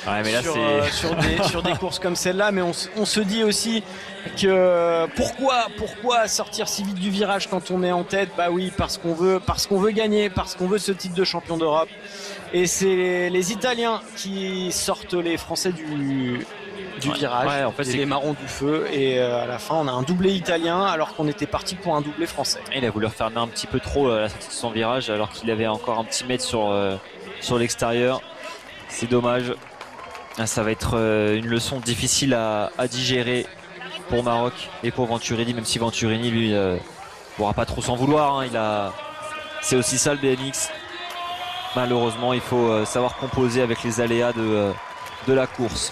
Ouais, mais là, sur des courses comme celle-là, mais on se dit aussi que pourquoi sortir si vite du virage quand on est en tête? Bah oui, parce qu'on veut gagner, parce qu'on veut ce titre de champion d'Europe. Et c'est les Italiens qui sortent les Français du virage, ouais, en fait, c'est les marrons du feu. Et à la fin, on a un doublé italien alors qu'on était parti pour un doublé français. Il a voulu refermer un petit peu trop la sortie de son virage alors qu'il avait encore un petit mètre sur l'extérieur. C'est dommage. Ça va être une leçon difficile à digérer pour Maroc et pour Venturini, même si Venturini lui pourra pas trop s'en vouloir, hein. C'est aussi ça le BMX. Malheureusement, il faut savoir composer avec les aléas de la course.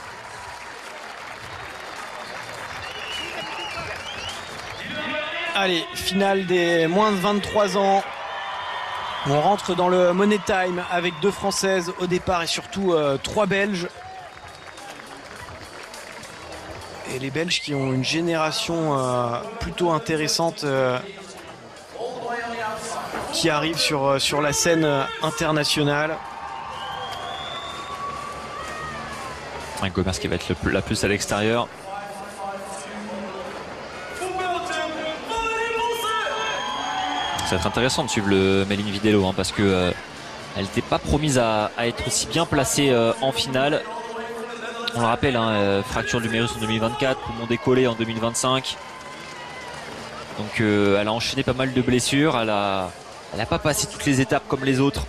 Allez, finale des moins de 23 ans. On rentre dans le Money Time avec 2 Françaises au départ et surtout 3 Belges. Et les Belges qui ont une génération plutôt intéressante qui arrive sur la scène internationale. Un Gomers qui va être la plus à l'extérieur. Ça va être intéressant de suivre le Méline Videlo, hein, parce que elle n'était pas promise à être aussi bien placée en finale. On le rappelle, hein, fracture de l'humérus en 2024, poumon décollé en 2025. Donc elle a enchaîné pas mal de blessures. Elle a pas passé toutes les étapes comme les autres.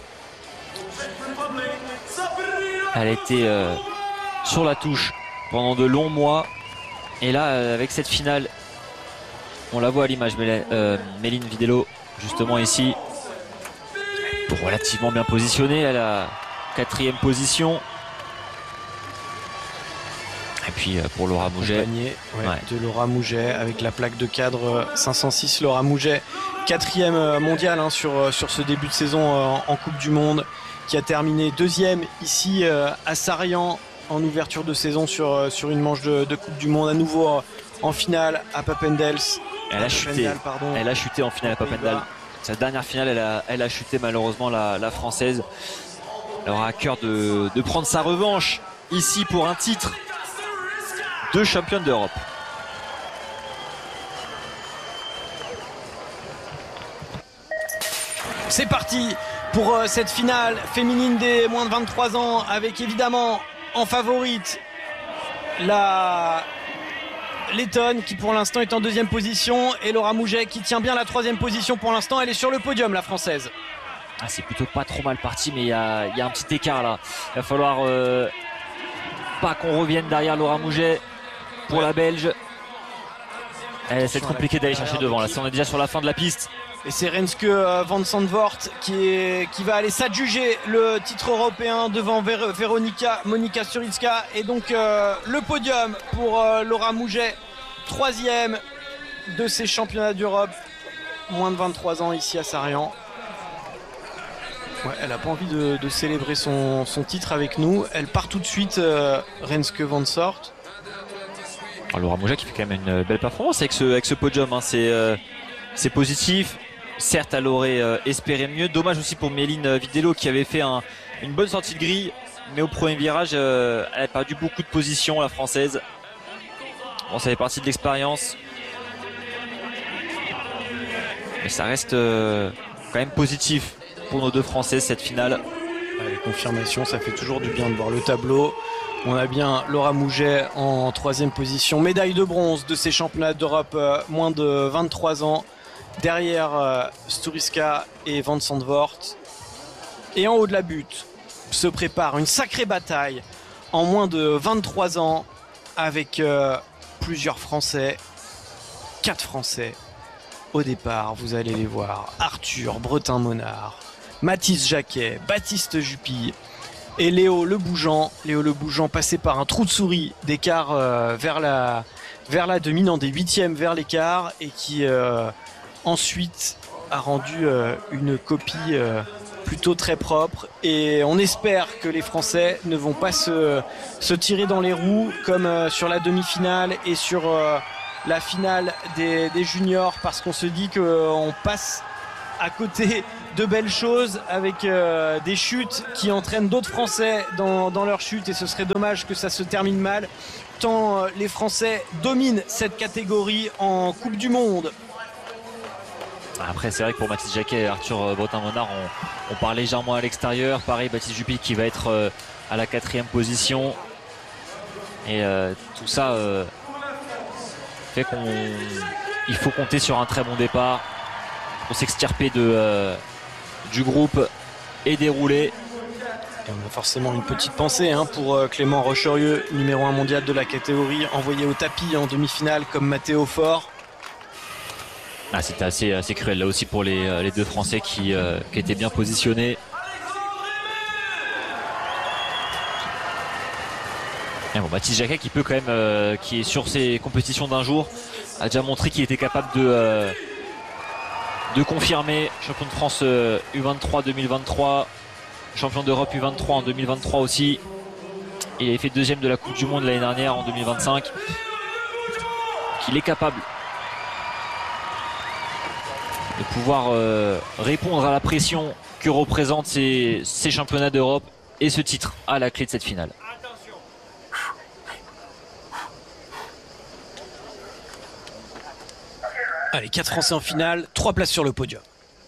Elle a été sur la touche pendant de longs mois. Et là, avec cette finale, on la voit à l'image, Méline Videlo, justement ici, relativement bien positionnée. Elle a 4e position. Et puis pour Laura Mouget, de Laura Mouget avec la plaque de cadre 506. Laura Mouget, 4e mondiale, hein, sur ce début de saison en Coupe du Monde, qui a terminé 2e ici à Sarian en ouverture de saison sur une manche de Coupe du Monde, à nouveau en finale à Papendals. Elle a chuté en finale à Papendal. Sa dernière finale, elle a chuté malheureusement, la Française. Elle aura à cœur de prendre sa revanche ici pour un titre de championne d'Europe. C'est parti pour cette finale féminine des moins de 23 ans, avec évidemment en favorite la Lettonne qui pour l'instant est en 2e position, et Laura Mouget qui tient bien la 3e position pour l'instant. Elle est sur le podium, la Française. C'est plutôt pas trop mal parti, mais il y a un petit écart là. Il va falloir pas qu'on revienne derrière Laura Mouget pour la Belge. C'est compliqué d'aller chercher devant là. On est déjà sur la fin de la piste. Et c'est Renske van Sandvoort qui va aller s'adjuger le titre européen devant Monika Suritska. Et donc le podium pour Laura Mouget, 3e de ces championnats d'Europe, moins de 23 ans ici à Sarian. Ouais, elle n'a pas envie de célébrer son titre avec nous. Elle part tout de suite, Renske van Soort. Laura Mouget qui fait quand même une belle performance avec ce podium, hein. C'est positif. Certes, elle aurait espéré mieux. Dommage aussi pour Méline Videlo qui avait fait une bonne sortie de grille, mais au premier virage, elle a perdu beaucoup de positions, la Française. Bon, ça fait partie de l'expérience, mais ça reste quand même positif pour nos 2 Françaises cette finale. Les confirmations, ça fait toujours du bien de voir le tableau. On a bien Laura Mouget en 3e position, médaille de bronze de ces championnats d'Europe moins de 23 ans. Derrière Sturiska et Van Sandvoort. Et en haut de la butte se prépare une sacrée bataille en moins de 23 ans avec plusieurs Français, 4 Français au départ. Vous allez les voir: Arthur Bretin-Monard, Mathis Jacquet, Baptiste Jupille et Léo Le Bougeant. Léo Le Bougeant passé par un trou de souris d'écart vers la dominante des 8e vers l'écart, et qui ensuite a rendu une copie plutôt très propre. Et on espère que les Français ne vont pas se tirer dans les roues comme sur la demi-finale et sur la finale des juniors, parce qu'on se dit qu'on passe à côté de belles choses avec des chutes qui entraînent d'autres Français dans leurs chutes, et ce serait dommage que ça se termine mal tant les Français dominent cette catégorie en Coupe du Monde. Après, c'est vrai que pour Mathis Jacquet et Arthur Bretin-Monard, on part légèrement à l'extérieur. Pareil, Baptiste Juppy qui va être à la 4e position. Et tout ça fait qu'il faut compter sur un très bon départ pour s'extirper du groupe et dérouler. Et on a forcément une petite pensée pour Clément Rocherieux, numéro 1 mondial de la catégorie, envoyé au tapis en demi-finale comme Mathéo Faure. Ah, c'était assez cruel là aussi pour les deux Français qui étaient bien positionnés. Et bon, Baptiste Jacquet qui peut quand même, qui est sur ses compétitions d'un jour, a déjà montré qu'il était capable de confirmer. Champion de France U23 2023, champion d'Europe U23 en 2023 aussi. Il avait fait 2e de la Coupe du Monde l'année dernière en 2025. Qu'il est capable de pouvoir répondre à la pression que représentent ces championnats d'Europe et ce titre à la clé de cette finale. Allez, 4 Français en finale, 3 places sur le podium.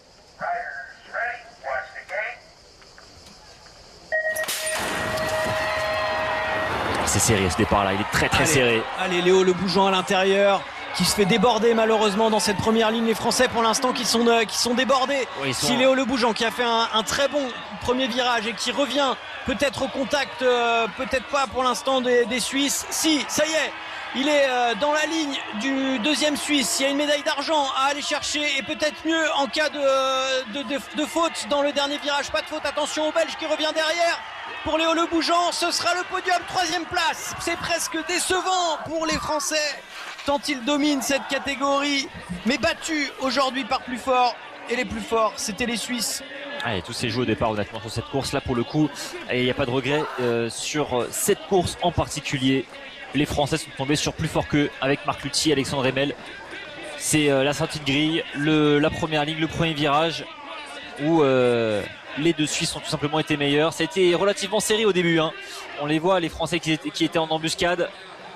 C'est serré ce départ là, il est très serré. Allez, Léo Le Bougeant à l'intérieur, qui se fait déborder malheureusement dans cette première ligne. Les Français pour l'instant qui sont débordés. Oui, Si Léo Le Bougeant qui a fait un très bon premier virage et qui revient peut-être au contact, peut-être pas pour l'instant des Suisses. Si, ça y est, il est dans la ligne du 2e Suisse. Il y a une médaille d'argent à aller chercher et peut-être mieux en cas de faute dans le dernier virage. Pas de faute, attention au Belge qui revient derrière. Pour Léo Le Bougeant, ce sera le podium, 3e place. C'est presque décevant pour les Français, tant ils dominent cette catégorie, mais battus aujourd'hui par plus fort. Et les plus forts, c'était les Suisses. Allez, tout s'est joué au départ honnêtement sur cette course là pour le coup. Et il n'y a pas de regret sur cette course en particulier. Les Français sont tombés sur plus fort qu'eux avec Marc Luthier, Alexandre Emel. C'est la sortie de grille, la première ligne, le premier virage où les deux Suisses ont tout simplement été meilleurs. Ça a été relativement serré au début. On les voit, les Français qui étaient en embuscade.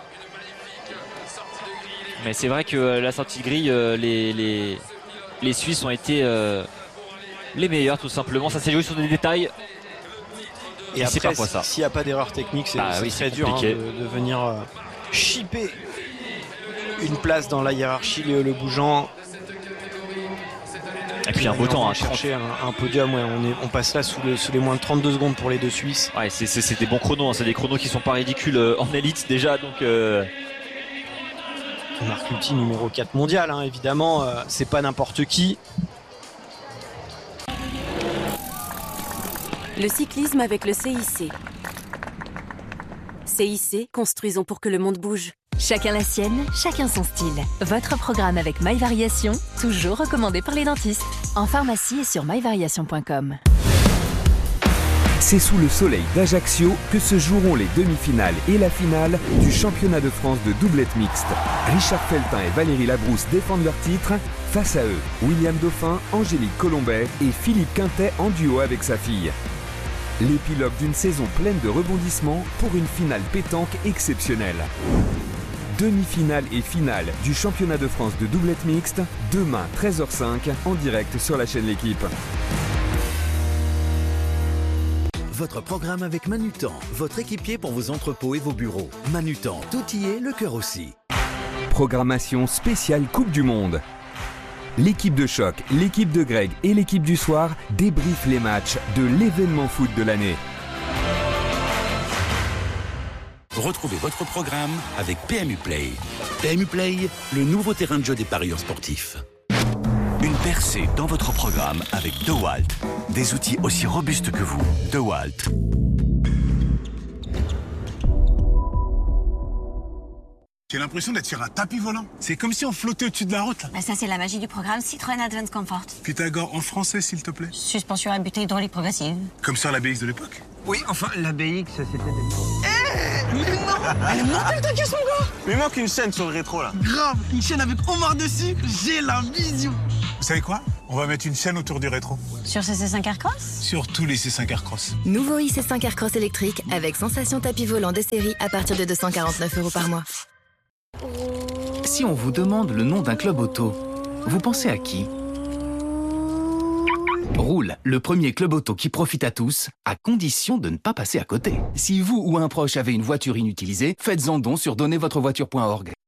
Mais c'est vrai que la sortie de grille, les Suisses ont été les meilleurs tout simplement. Ça s'est joué sur des détails. Et après, s'il n'y a pas d'erreur technique, c'est très dur de venir chipper une place dans la hiérarchie. Léo Le Bougeant. Et puis un beau temps. Chercher un podium, ouais, on passe là sous les moins de 32 secondes pour les deux Suisses. Ouais, c'est des bons chronos, c'est des chronos qui sont pas ridicules en élite déjà. Donc Marc Luthier, numéro 4 mondial, évidemment, c'est pas n'importe qui. Le cyclisme avec le CIC. CIC, construisons pour que le monde bouge. Chacun la sienne, chacun son style. Votre programme avec MyVariation, toujours recommandé par les dentistes. En pharmacie et sur myvariation.com. C'est sous le soleil d'Ajaccio que se joueront les demi-finales et la finale du championnat de France de doublette mixte. Richard Feltin et Valérie Labrousse défendent leur titre. Face à eux, William Dauphin, Angélique Colombet et Philippe Quintet en duo avec sa fille. L'épilogue d'une saison pleine de rebondissements pour une finale pétanque exceptionnelle. Demi-finale et finale du championnat de France de doublette mixte, demain 13h05 en direct sur la chaîne L'Équipe. Votre programme avec Manutan, votre équipier pour vos entrepôts et vos bureaux. Manutan, tout y est, le cœur aussi. Programmation spéciale Coupe du Monde. L'équipe de choc, l'équipe de Greg et l'équipe du soir débriefent les matchs de l'événement foot de l'année. Retrouvez votre programme avec PMU Play. PMU Play, le nouveau terrain de jeu des parieurs sportifs. Une percée dans votre programme avec DeWalt. Des outils aussi robustes que vous. DeWalt. J'ai l'impression d'être sur un tapis volant. C'est comme si on flottait au-dessus de la route. Bah ça, c'est la magie du programme Citroën Advance Comfort. Pythagore en français, s'il te plaît. Suspension à butée hydraulique progressive. Comme sur la BX de l'époque. Oui, enfin, la BX, c'était des... Mais non, elle est mortelle ta caisse, mon gars. Mais il manque une chaîne sur le rétro, là. Grave, une chaîne avec Omar dessus, j'ai la vision. Vous savez quoi? On va mettre une chaîne autour du rétro. Sur ces C5 Aircross? Sur tous les C5 Aircross. Nouveau IC5 Aircross électrique avec sensation tapis volant de série à partir de 249 € par mois. Si on vous demande le nom d'un club auto, vous pensez à qui? Roule, le premier club auto qui profite à tous, à condition de ne pas passer à côté. Si vous ou un proche avez une voiture inutilisée, faites-en don sur donnezvotrevoiture.org.